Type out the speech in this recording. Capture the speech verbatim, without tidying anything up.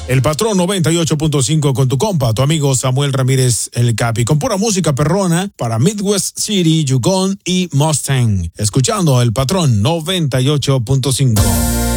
El Patrón noventa y ocho punto cinco con tu compa, tu amigo Samuel Ramírez el Capi, con pura música perrona para Midwest City, Yukon y Mustang. Escuchando El Patrón noventa y ocho punto cinco.